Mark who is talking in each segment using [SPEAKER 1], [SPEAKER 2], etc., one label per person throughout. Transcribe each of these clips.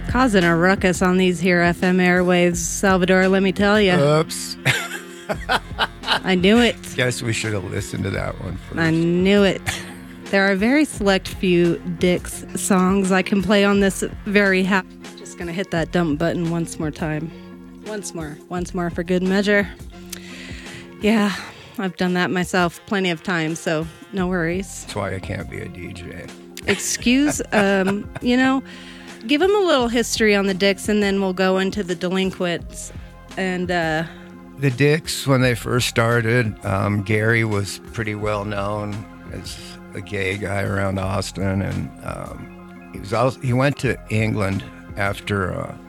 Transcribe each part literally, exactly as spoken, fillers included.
[SPEAKER 1] Causing a ruckus on these here F M airwaves, Salvador, let me tell you.
[SPEAKER 2] Oops.
[SPEAKER 1] I knew it.
[SPEAKER 2] Guess we should have listened to that one first.
[SPEAKER 1] I knew it. There are very select few Dix songs I can play on this very happy. Just going to hit that dump button once more time. Once more. Once more for good measure. Yeah, I've done that myself plenty of times, so no worries.
[SPEAKER 2] That's why I can't be a D J.
[SPEAKER 1] Excuse, um, you know, give them a little history on the Dix, and then we'll go into the Delinquents. And uh,
[SPEAKER 2] the Dix, when they first started, um, Gary was pretty well known as a gay guy around Austin, and um, he was also, he went to England after uh,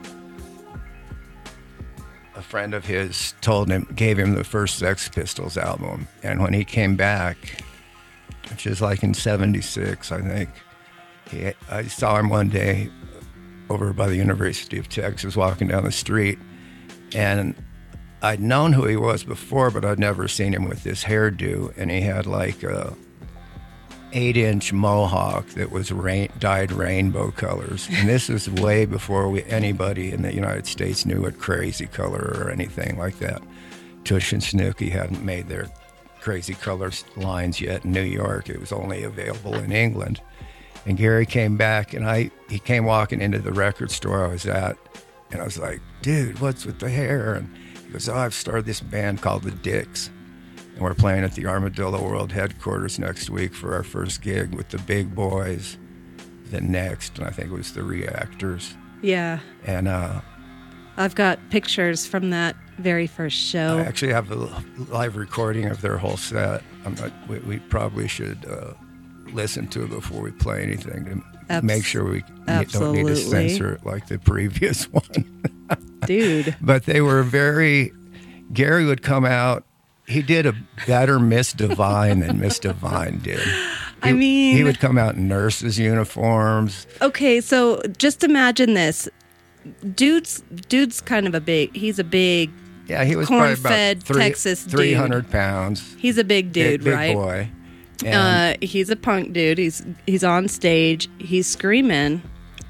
[SPEAKER 2] a friend of his told him, gave him the first Sex Pistols album, and when he came back, which is like in seventy-six, I think, he, I saw him one day over by the University of Texas walking down the street, and I'd known who he was before, but I'd never seen him with this hairdo, and he had like a eight-inch mohawk that was rain, dyed rainbow colors, and this is way before we, anybody in the United States knew what crazy color or anything like that. Tush and Snooki hadn't made their crazy colors lines yet in New York. It was only available in England. And Gary came back, and I he came walking into the record store I was at, and I was like, dude, what's with the hair? And he goes, oh, I've started this band called the Dix, and we're playing at the Armadillo World headquarters next week for our first gig with the Big Boys, the Next, and I think it was the Reactors.
[SPEAKER 1] Yeah.
[SPEAKER 2] And uh,
[SPEAKER 1] I've got pictures from that very first show.
[SPEAKER 2] I actually have a live recording of their whole set. I'm not, we, we probably should uh, listen to it before we play anything to Abs- make sure we
[SPEAKER 1] absolutely.
[SPEAKER 2] don't need to censor it like the previous one.
[SPEAKER 1] Dude.
[SPEAKER 2] But they were very, Gary would come out, he did a better Miss Divine than Miss Divine did. He,
[SPEAKER 1] I mean,
[SPEAKER 2] he would come out in nurses' uniforms.
[SPEAKER 1] Okay, so just imagine this. Dude's dude's kind of a big, he's a big,
[SPEAKER 2] yeah, he was probably about
[SPEAKER 1] corn-fed
[SPEAKER 2] three,
[SPEAKER 1] Texas dude.
[SPEAKER 2] three hundred pounds.
[SPEAKER 1] He's a big dude,
[SPEAKER 2] big, big
[SPEAKER 1] right?
[SPEAKER 2] boy.
[SPEAKER 1] Uh, he's a punk dude. He's he's on stage. He's screaming.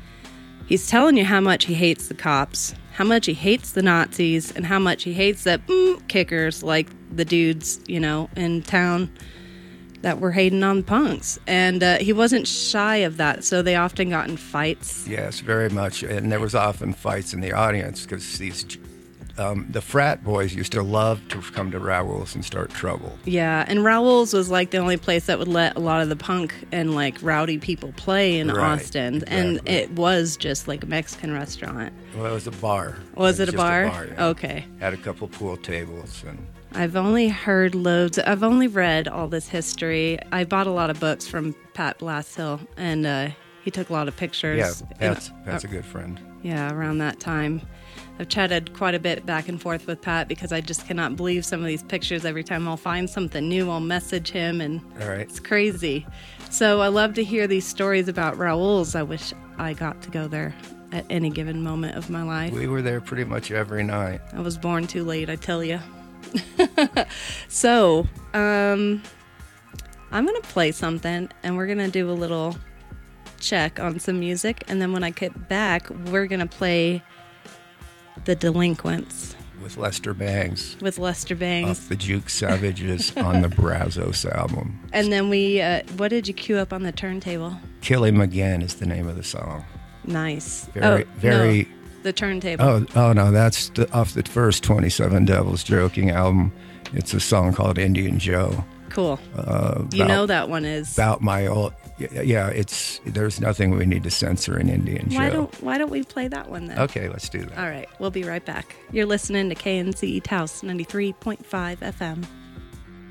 [SPEAKER 1] He's telling you how much he hates the cops, how much he hates the Nazis, and how much he hates the mm, kickers like the dudes, you know, in town that were hating on punks. And uh, he wasn't shy of that, so they often got in fights.
[SPEAKER 2] Yes, very much. And there was often fights in the audience because these, um, the frat boys used to love to come to Raoul's and start trouble.
[SPEAKER 1] Yeah, and Raoul's was like the only place that would let a lot of the punk and like rowdy people play in
[SPEAKER 2] Right,
[SPEAKER 1] Austin.
[SPEAKER 2] exactly.
[SPEAKER 1] And it was just like a Mexican restaurant.
[SPEAKER 2] Well, it was a bar.
[SPEAKER 1] Was it,
[SPEAKER 2] was
[SPEAKER 1] a
[SPEAKER 2] just
[SPEAKER 1] bar?
[SPEAKER 2] A bar yeah.
[SPEAKER 1] Okay.
[SPEAKER 2] Had a couple pool tables and.
[SPEAKER 1] I've only heard loads. I've only read all this history. I bought a lot of books from Pat Blasthill, and uh, he took a lot of pictures.
[SPEAKER 2] Yeah, Pat's,
[SPEAKER 1] in,
[SPEAKER 2] Pat's
[SPEAKER 1] uh,
[SPEAKER 2] a good friend.
[SPEAKER 1] Yeah, around that time. I've chatted quite a bit back and forth with Pat because I just cannot believe some of these pictures. Every time I'll find something new, I'll message him, and
[SPEAKER 2] all right.
[SPEAKER 1] It's crazy. So I love to hear these stories about Raoul's. I wish I got to go there at any given moment of my life.
[SPEAKER 2] We were there pretty much every night.
[SPEAKER 1] I was born too late, I tell you. So, um, I'm going to play something, and we're going to do a little check on some music, and then when I get back, we're going to play The Delinquents.
[SPEAKER 2] With Lester Bangs.
[SPEAKER 1] With Lester Bangs.
[SPEAKER 2] Off the Juke Savages on the Brazos album.
[SPEAKER 1] And then we, uh, what did you cue up on the turntable?
[SPEAKER 2] Kill Him Again is the name of the song.
[SPEAKER 1] Nice.
[SPEAKER 2] Very,
[SPEAKER 1] oh,
[SPEAKER 2] very...
[SPEAKER 1] No. The turntable.
[SPEAKER 2] Oh, oh no, that's the, off the first twenty-seven Devils Joking album. It's a song called Indian Joe.
[SPEAKER 1] Cool.
[SPEAKER 2] Uh,
[SPEAKER 1] you
[SPEAKER 2] about,
[SPEAKER 1] know that one is
[SPEAKER 2] about my old. Yeah, it's there's nothing we need to censor in Indian
[SPEAKER 1] why
[SPEAKER 2] Joe.
[SPEAKER 1] Don't Why don't we play that one then?
[SPEAKER 2] Okay, let's do that.
[SPEAKER 1] All right, we'll be right back. You're listening to K N C E Taos ninety-three point five F M.